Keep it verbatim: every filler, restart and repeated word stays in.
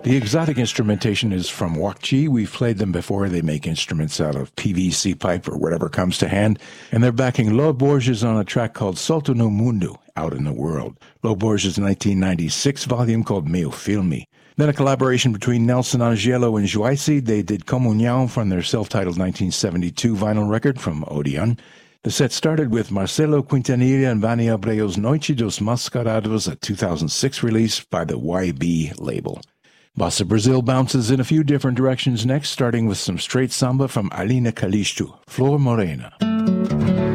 The exotic instrumentation is from Wakchi. We've played them before. They make instruments out of P V C pipe or whatever comes to hand. And they're backing Lo Borges on a track called Solto no Mundo, Out in the World. Lo Borges' nineteen ninety-six volume called Meu Filme. Then a collaboration between Nelson Angelo and Joyce. They did Comunhão from their self-titled nineteen seventy-two vinyl record from Odeon. The set started with Marcelo Quintanilha and Vani Abreo's Noite dos Mascarados, a two thousand six release by the Y B label. Bossa Brazil bounces in a few different directions next, starting with some straight samba from Alina Calixto, Flor Morena.